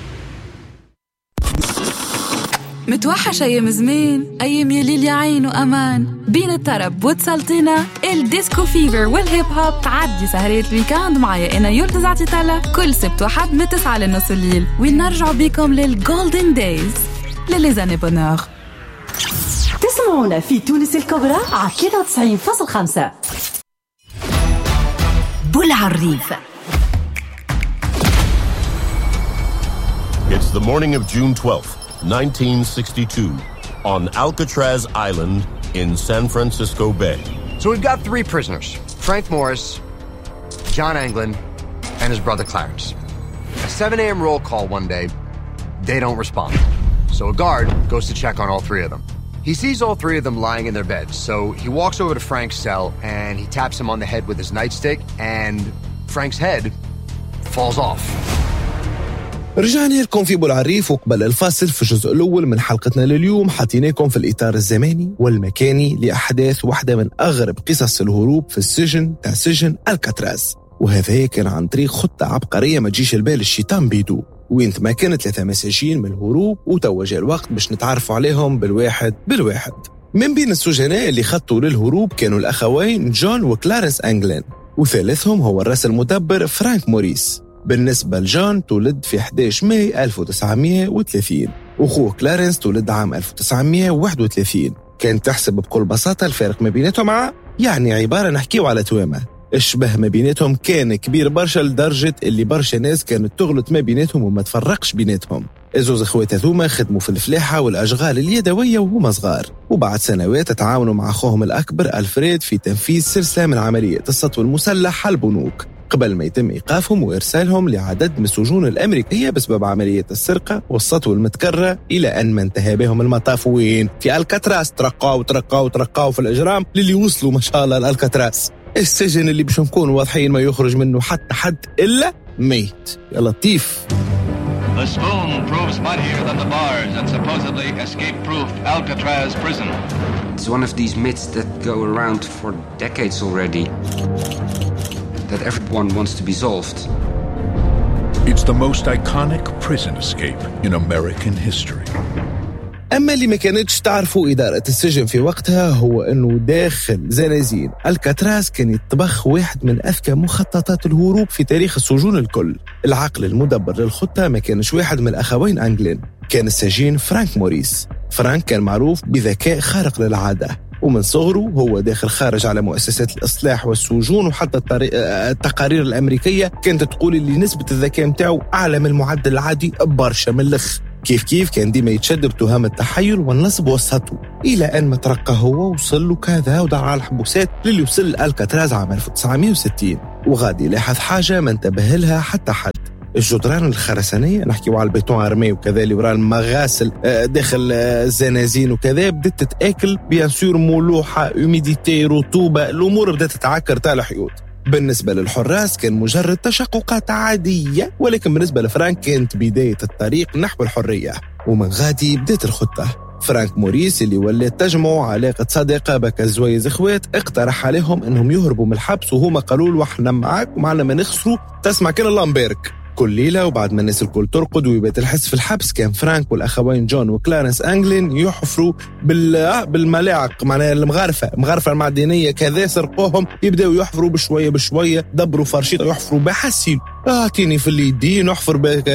متوحش أيام زمان، أيام يليل يا عين وأمان، بين الطرب والسلطنة الديسكو فيفر والهيب هوب. تعدي سهرات الويكاند معايا أنا يلدز عطيطلة كل سبت وحد من تسعة لنص الليل، ونرجع بكم للجولدن دايز لليزاني بونور. تسمعونا في تونس الكبرى على ثلاثة وتسعين فاصلة خمسة. بولعريف. It's the morning of June twelfth, nineteen sixty-two, on Alcatraz Island in San Francisco Bay. So we've got three prisoners, Frank Morris, John Anglin, and his brother Clarence. A seven a.m. roll call one day, they don't respond. So a guard goes to check on all three of them. He sees all three of them lying in their beds, so he walks over to Frank's cell and he taps him on the head with his nightstick, and Frank's head falls off. رجعنا لكم في بولعريف، وقبل الفاصل في الجزء الأول من حلقتنا لليوم حطيناكم في الإطار الزماني والمكاني لأحداث واحدة من أغرب قصص الهروب في السجن تاع سجن الكاتراز، وهذا كان عن طريق خطة عبقرية ما تجيش البال الشيطان بيدو، وين تمكن ثلاثة مساجين من الهروب وتوجه الوقت باش نتعرفوا عليهم بالواحد بالواحد. من بين السجناء اللي خطوا للهروب كانوا الأخوين جون وكلارنس أنجلين، وثالثهم هو الرأس المدبر فرانك موريس. بالنسبة لجون تولد في أحد عشر ماي ألف وتسعمية وثلاثين، وأخوه كلارنس تولد عام ألف وتسعمية وواحد وثلاثين. كان تحسب بكل بساطة الفارق ما بيناتهم مع يعني عبارة نحكيو على توامة. الشبه ما بيناتهم كان كبير برشا لدرجة اللي برشا ناس كانت تغلط ما بيناتهم وما تفرقش بيناتهم. الزوز اخوات هذوما خدموا في الفلاحة والأشغال اليدوية وهما صغار، وبعد سنوات تعاونوا مع أخوهم الأكبر ألفريد في تنفيذ سلسلة من عملية السطو المسلح على البنوك، قبل ما يتم إيقافهم وإرسالهم لعدد من السجون الأمريكية بسبب عملية السرقة والسطو المتكررة، إلى أن ما انتهى بهم المطاف وين؟ في الكاتراز. ترقاو ترقاو ترقاو في الإجرام للي وصلوا ما شاء الله للكاتراز، السجن اللي باش نكون واضحين ما يخرج منه حتى حد إلا ميت. يا لطيف. The spoon proves mightier than the bars and supposedly escape-proof Alcatraz prison. It's one of these myths that go around for decades already. that everyone wants to be solved. It's the most iconic prison escape in American history. أما اللي ما كانتش تعرفوا إدارة السجن في وقتها هو أنه داخل زنازين الكاتراز كان يطبخ واحد من أذكى مخططات الهروب في تاريخ السجون الكل. العقل المدبر للخطة ما كانش واحد من الأخوين أنجلين، كان السجين فرانك موريس. فرانك كان معروف بذكاء خارق للعادة، ومن صغره هو داخل خارج على مؤسسات الإصلاح والسجون، وحتى التقارير الأمريكية كانت تقول اللي نسبة الذكاء متاعه أعلى من المعدل العادي برشا من الخ. كيف كيف كان ديما يتشد بتهم التحيل والنصب والسطو، إلى أن ما ترقى هو وصل له كذا ودعا على الحبوسات للي وصل الكاتراز عام ألف وتسعمائة وستين. وغادي لاحظ حاجة ما انتبه لها حتى حد، الجدران الخرسانية نحكيو على البيتون أرمي وكذا اللي وراء المغاسل داخل الزنازين وكذا بدأت تتأكل بيان سور ملوحة هوميديتي رطوبة، الأمور بدأت تتعكر تاع الحيوط. بالنسبة للحراس كان مجرد تشققات عادية، ولكن بالنسبة لفرانك كانت بداية الطريق نحو الحرية. ومن غادي بدأت الخطة. فرانك موريس اللي ولات تجمعوا علاقة صداقة بك زويز اخوات اقترح عليهم انهم يهربوا من الحبس، وهما قالوا له احنا معاك ومعنا ما نخسروا، تسمع كان الله مبارك. كل ليلة وبعد ما الناس الكل ترقد ويبات الحس في الحبس، كان فرانك والأخوين جون وكلارنس أنجلين يحفروا بال بالملاعق معناها المغارفة مغارفة المعدنية كذا، سرقوهم يبدأوا يحفروا بشوية بشوية، دبروا فرشيطة يحفروا بحسين اعطيني في اليدين نحفر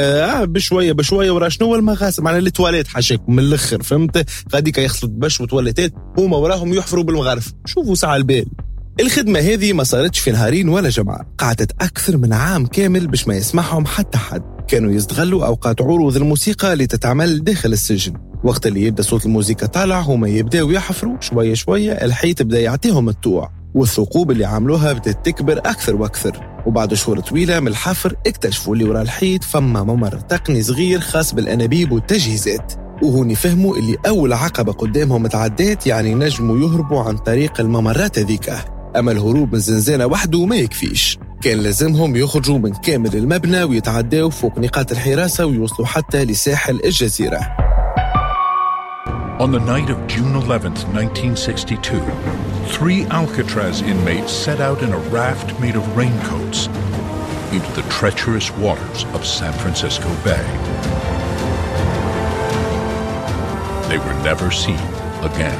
بشوية بشوية ورا شنو المغاسل معناها التواليت حاشاكم من الأخر، فهمت؟ غاديك يخلط بش وتواليتات هما وراهم يحفروا بالمغارفة. شوفوا ساعة البال. الخدمة هذه ما صارتش في نهارين ولا جمعة، قعدت أكثر من عام كامل باش ما يسمعهم حتى حد. كانوا يستغلوا أوقات عروض الموسيقى اللي تتعمل داخل السجن، وقت اللي يبدأ صوت الموسيقى طالع هما يبدأوا يحفروا شوية شوية، الحيط بدأ يعطيهم الطوع، والثقوب اللي عملوها بدأت تكبر أكثر وأكثر. وبعد شهور طويلة من الحفر اكتشفوا اللي وراء الحيط فما ممر تقني صغير خاص بالأنابيب والتجهيزات، وهوني فهموا اللي أول عقبة قدامهم تعديت يعني نجموا يهربوا عن طريق الممرات هذيك. أما الهروب من الزنزانة وحده ما يكفيش، كان لازمهم يخرجوا من كامل المبنى ويتعداوا فوق نقاط الحراسة ويوصلوا حتى لساحل الجزيرة. On the night of June eleventh, nineteen sixty-two, three Alcatraz inmates set out in a raft made of raincoats into the treacherous waters of San Francisco Bay. They were never seen again.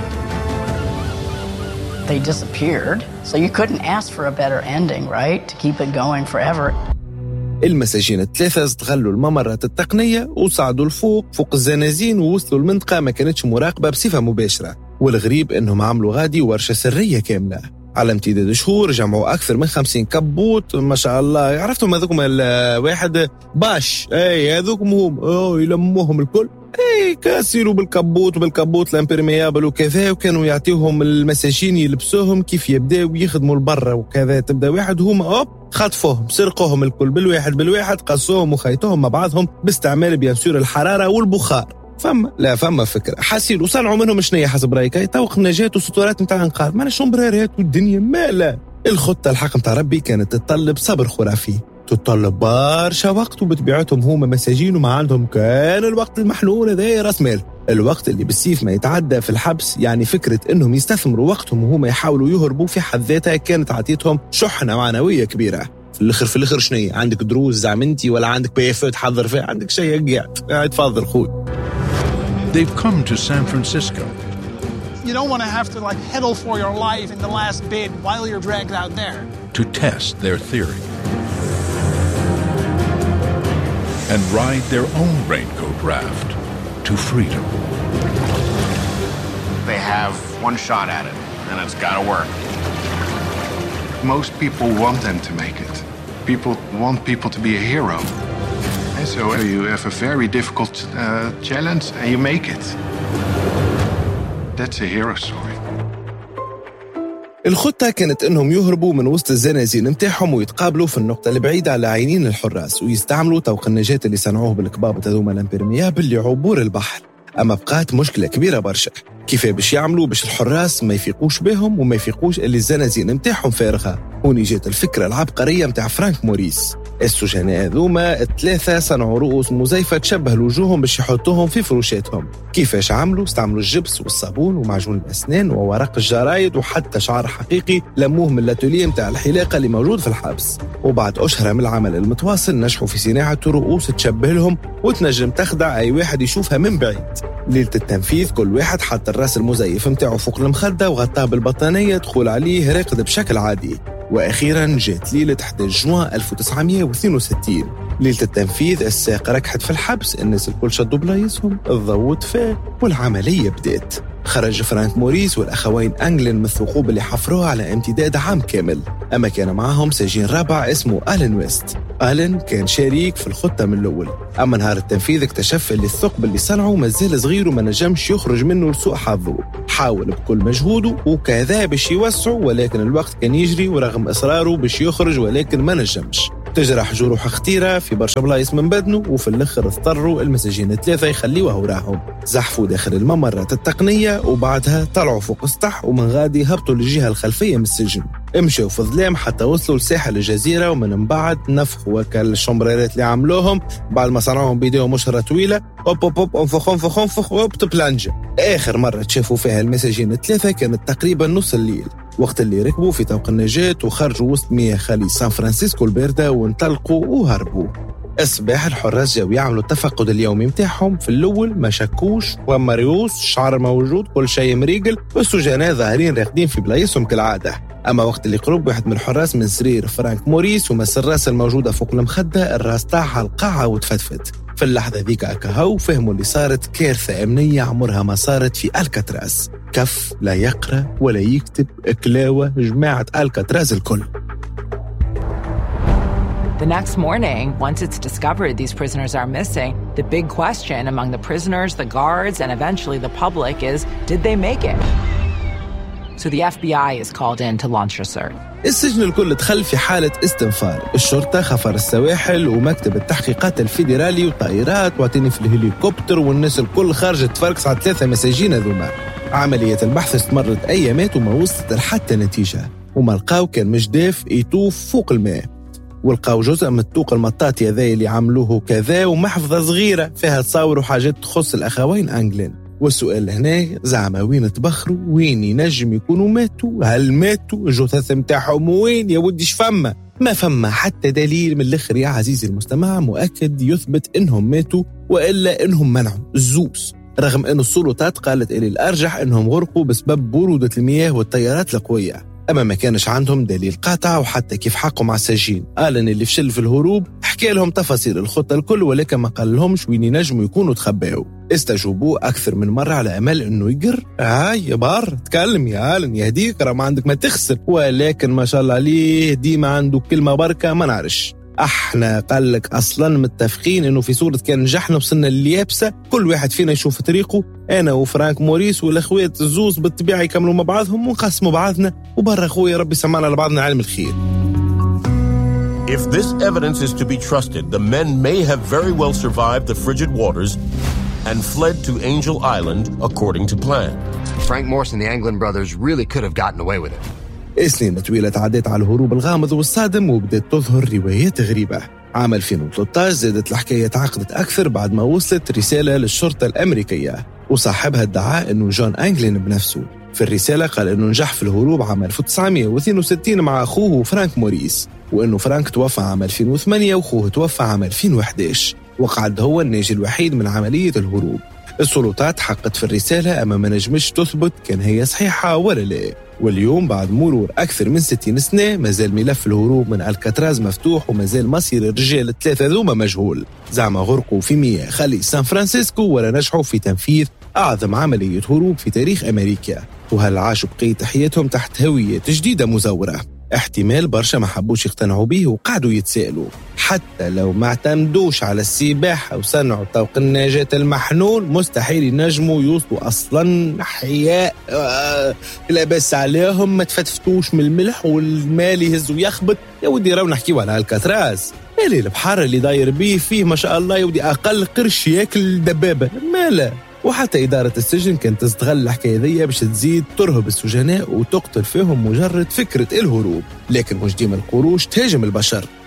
They disappeared, so you couldn't ask for a better ending, right? To keep it going forever. المساجين الثلاثة استغلوا الممرات التقنية وصعدوا لفوق فوق الزنازين ووصلوا المنطقة ما كانتش مراقبة بصفة مباشرة، والغريب انهم عملوا غادي ورشة سرية كاملة. على امتداد شهور جمعوا أكثر من خمسين كبوت ما شاء الله. عرفتم هذوكم الواحد باش اي هذوكم هم أوه يلموهم الكل اي كاسيروا بالكبوت وبالكبوت الامبرميابل وكذا، وكانوا يعطيوهم المساجين يلبسوهم كيف يبداوا يخدموا البرة وكذا. تبدا واحد هما اوب خطفوهم سرقوهم الكل بالواحد بالواحد، قصوهم وخيطوهم مع بعضهم باستعمال بيان سور الحرارة والبخار. فما لا فما فكرة حسين وصنعوا منهم شنية حسب رأيك؟ طوق نجاة وسطورات متاع انقاذ، ما شمبرارات والدنيا مالا. الخطة الحق متاع ربي كانت تتطلب صبر خرافي، تتطلب برشا وقت، وبطبيعتهم هما مساجين وما عندهم كان الوقت المحلول هذا راس مال. الوقت اللي بالسيف ما يتعدى في الحبس، يعني فكرة انهم يستثمروا وقتهم وهما يحاولوا يهربوا في حد ذاتها كانت عطيتهم شحنة معنوية كبيرة. في الاخر في الاخر شنية عندك دروس زعمنتي ولا عندك بيفة تحضر فيها؟ عندك شيء قاعد قاعد تفضل خوي. They've come to San Francisco. You don't want to have to like heddle for your life in the last bit while you're dragged out there. To test their theory and ride their own raincoat raft to freedom. They have one shot at it, and it's got to work. Most people want them to make it. People want people to be a hero. And so you have a very difficult uh, challenge and you make it. That's a hero story. الخطة كانت انهم يهربوا من وسط الزنازين متاعهم ويتقابلوا في النقطة البعيدة على عينين الحراس، ويستعملوا طوق النجاة اللي صنعوه بالكباب هذوما الامبرميابل لعبور البحر. اما بقات مشكلة كبيرة برشا، كيف باش يعملوا باش الحراس ما يفيقوش بهم وما يفيقوش اللي الزنازين متاعهم فارغة. هوني جات الفكرة العبقرية متاع فرانك موريس. السجناء ذوما الثلاثة صنعوا رؤوس مزيفة تشبه لوجوههم باش يحطوهم في فروشاتهم. كيفاش عملوا؟ استعملوا الجبس والصابون ومعجون الأسنان وورق الجرايد وحتى شعر حقيقي لموه من الاتوليه متاع الحلاقة اللي موجود في الحبس. وبعد أشهر من العمل المتواصل نجحوا في صناعة رؤوس تشبه لهم وتنجم تخدع أي واحد يشوفها من بعيد. ليلة التنفيذ كل واحد حط الراس المزيف متاعه فوق المخدة وغطاه بالبطانية تقول عليه راقد بشكل عادي. وأخيراً جات ليلة أحد عشر جوان ألف وتسعمائة واثنين وستين. ليلة التنفيذ الساق ركحت في الحبس، الناس الكل شدوا بلايصهم، الضوء طفى والعملية بدات. خرج فرانك موريس والأخوين أنجلين من الثقوب اللي حفروها على امتداد عام كامل. أما كان معهم سجين رابع اسمه آلين ويست. آلين كان شريك في الخطة من الأول. أما نهار التنفيذ اكتشف اللي الثقب اللي صنعه مازال صغير وما نجمش يخرج منه لسوء حظه. حاول بكل مجهوده وكذا باش يوسعه ولكن الوقت كان يجري ورغم إصراره باش يخرج ولكن ما نجمش. تجرح جروح خطيرة في برشا بلايص من بدنه وفي الآخر اضطروا المساجين الثلاثة يخليوه وراهم. زحفوا داخل الممرات التقنية وبعدها طلعوا فوق السطح ومن غادي هبطوا للجهة الخلفية من السجن. امشوا في ظلام حتى وصلوا لساحل الجزيرة ومن بعد نفخوا وكال الشمبريرات اللي عملوهم بعد ما صنعوهم بيديهم مشهرة طويلة أوب أوب أوب أنفخ أنفخ أنفخ أوب تبلانجة. آخر مرة تشافوا فيها المساجين الثلاثة كانت تقريبا نص الليل وقت اللي ركبوا في طوق النجاة وخرجوا وسط مياه خليج سان فرانسيسكو الباردة وانطلقوا وهربوا. الصباح الحراس جاوا يعملوا التفقد اليومي متاعهم. في الأول ما شكوش ومريوس شعر موجود كل شيء مريقل والسجناء ظاهرين راقدين في بلايصهم كالعادة. أما وقت اللي قرب واحد من الحراس من سرير فرانك موريس ومس الراس الموجودة فوق المخدة الراس تاعها القاعة وتفتفت. في اللحظة ذيك أكهو فهموا اللي صارت كارثة أمنية عمرها ما صارت في ألكاتراز. كف لا يقرأ ولا يكتب كلاوة جماعة ألكاتراز الكل. The next morning, once it's discovered these prisoners are missing, the big question among the prisoners, the guards, and eventually the public is, did they make it? So the F B I is called in to launch a search. السجن الكل دخل في حالة استنفار. الشرطة خفر السواحل ومكتب التحقيقات الفيدرالي وطائرات وعطيني في الهليكوبتر والناس الكل خارجة تفرقس على ثلاثة مساجين ذوما. عملية البحث استمرت أيامات وما وصلت لحتى نتيجة وما لقاو كان مجداف يطوف فوق الماء ولقاو جزء من الطوق المطاطي هذا اللي عملوه كذا ومحفظة صغيرة فيها تصاور وحاجات تخص الأخوين أنجلين. والسؤال هنا زعما وين تبخروا؟ وين ينجم يكونوا ماتوا؟ هل ماتوا؟ الجثث متاعهم وين؟ يا ودي شفما ما فما حتى دليل من الآخر يا عزيزي المستمع مؤكد يثبت إنهم ماتوا وإلا إنهم منعوا الزوز، رغم إن السلطات قالت إلي الأرجح إنهم غرقوا بسبب برودة المياه والتيارات القوية. أما ما كانش عندهم دليل قاطع وحتى كيف حقوا مع السجين. آلين اللي فشل في الهروب حكى لهم تفاصيل الخطة الكل ولكن ما قال لهمش وين ينجموا يكونوا تخباوا. استجوبوا أكثر من مرة على أمل إنه يقر هاي يا بار تكلم يا آلين يهديك راه ما عندك ما تخسر، ولكن ما شاء الله عليه ديما عنده كلمة بركة ما نعرفش. احنا قال لك اصلا متفقين انه في صورة كان نجحنا وصلنا لليابسة كل واحد فينا يشوف طريقه، انا وفرانك موريس والاخوات الزوز بالطبيعة يكملوا مع بعضهم ونقسموا بعضنا وبرا اخويا ربي سمعنا لبعضنا علم الخير. If this evidence is to be trusted, the men may have very well survived the frigid waters and fled to Angel Island according to plan. Frank Morris and the Anglin brothers really could have gotten away with it. سنين طويلة عدت على الهروب الغامض والصادم وبدأت تظهر روايات غريبة. عام ألفين وثلاثة عشر زادت الحكاية تعقدت أكثر بعد ما وصلت رسالة للشرطة الأمريكية وصاحبها ادعى أنه جون أنجلين بنفسه. في الرسالة قال أنه نجح في الهروب عام ألف وتسعمائة واثنين وستين مع أخوه فرانك موريس وأنه فرانك توفى عام ألفين وثمانية وأخوه توفى عام ألفين وأحد عشر وقعد هو الناجي الوحيد من عملية الهروب. السلطات حقت في الرسالة أما ما نجمش تثبت كان هي صحيحة ولا لا. واليوم بعد مرور أكثر من ستين سنة مازال ملف الهروب من ألكاتراز مفتوح ومازال مصير الرجال الثلاثة ذوما مجهول. زعما غرقوا في مياه خليج سان فرانسيسكو ولا نجحوا في تنفيذ أعظم عملية هروب في تاريخ أمريكا، وهل عاشوا بقية حياتهم تحت هوية جديدة مزورة؟ احتمال برشا ما حبوش يقتنعوا به وقعدوا يتسائلوا حتى لو ما اعتمدوش على السباحة وصنعوا طوق النجاة المحنون مستحيل ينجموا يوصلوا أصلاً أحياء آه لا بس عليهم ما تفتفتوش من الملح والمال يهز ويخبط. يا ودي راو نحكيوا على الكاتراز اللي البحر اللي داير بيه فيه ما شاء الله يودي أقل قرش ياكل دبابة مالا. وحتى إدارة السجن كانت تستغل الحكاية ذي باش تزيد ترهب السجناء وتقتل فيهم مجرد فكرة الهروب، لكن مش ديما القروش تهاجم البشر.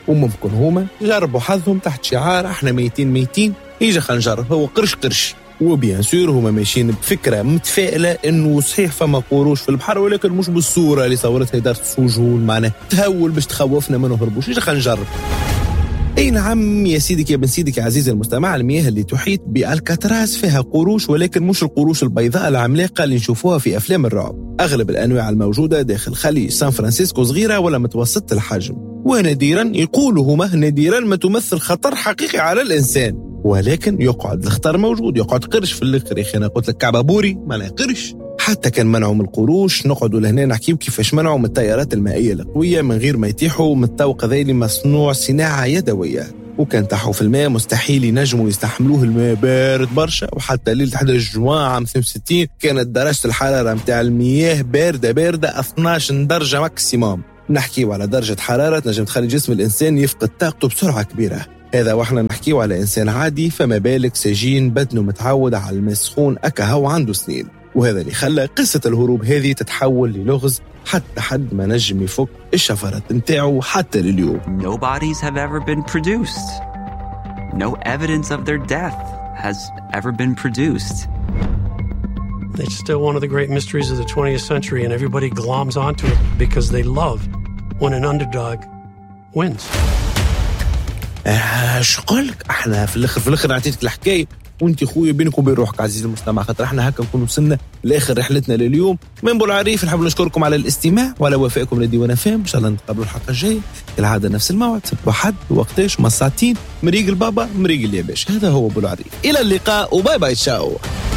وممكن هما جربوا حظهم تحت شعار احنا ميتين ميتين يجي خلينا نجرب هو قرش قرش. وبيان سور هما ماشيين بفكرة متفائلة انه صحيح فما قروش في البحر ولكن مش بالصورة اللي صورتها إدارة السجون معناه تهول باش تخوفنا ما نهربوش يجي خلينا نجرب. اي نعم يا سيدك يا بن سيدك يا عزيزي المستمع، المياه اللي تحيط بالكاتراز فيها قروش ولكن مش القروش البيضاء العملاقة اللي نشوفوها في أفلام الرعب. أغلب الأنواع الموجودة داخل خليج سان فرانسيسكو صغيرة ولا متوسطة الحجم، ونادرا يقولوا هما نادرا ما تمثل خطر حقيقي على الإنسان، ولكن يقعد الخطر موجود، يقعد قرش في الآخر. يا أخي أنا قلت لك كعبة بوري ما لا قرش. حتى كان منعوا من القروش نقعدوا لهنا نحكيو كيفاش منعوا من التيارات المائية القوية من غير ما يتيحوا من الطوق ذيلي مصنوع صناعة يدوية، وكان تحوا في الماء مستحيل ينجموا يستحملوه، الماء بارد برشا. وحتى ليلة أحد عشر جوان عام اثنين وستين كانت درجة الحرارة متاع المياه باردة باردة اثناش درجة ماكسيموم. نحكيو على درجة حرارة تنجم تخلي جسم الإنسان يفقد طاقته بسرعة كبيرة. هذا واحنا نحكيو على إنسان عادي، فما بالك سجين بدنه متعود على الماء السخون أكا هو عنده سنين. وهذا اللي خلى قصة الهروب هذه تتحول للغز حتى حد ما نجم يفك الشفرات نتاعو حتى لليوم. No bodies have ever been produced. No evidence of their death has ever been produced. It's still one of the great mysteries of the twentieth century, and everybody gloms onto it because they love when an underdog wins. اش قولك احنا في الاخر في الاخر عطيتك الحكايه وانت خويا بينك وبين روحك عزيزي المستمع، خاطر احنا هكا نكون وصلنا لاخر رحلتنا لليوم من بولعريف. نحب نشكركم على الاستماع وعلى وفائكم لديوان اف ام. ان شاء الله نتقابلوا الحلقه الجايه كالعاده نفس الموعد سبت واحد وقتاش ما ساعتين مريق البابا مريق الياباش. هذا هو بولعريف، الى اللقاء وباي باي تشاو.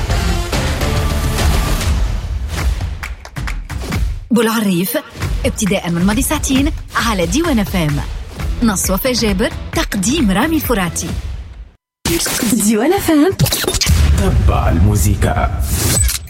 بولعريف ابتداء من ماضي ساعتين على ديوان اف ام. نص وفاء جابر، تقديم رامي الفراتي. ديوان اف ام. تبع الموسيقى.